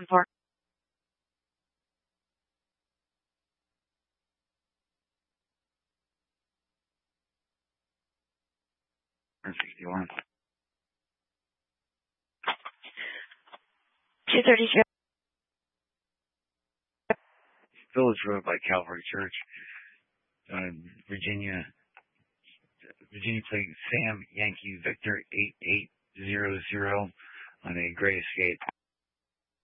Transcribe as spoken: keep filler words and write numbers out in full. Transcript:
four. sixty-one. two thirty-two. Village Road by Calvary Church. Uh, Virginia. Virginia plate Sam Yankee Victor eight eight zero zero on a gray Escape.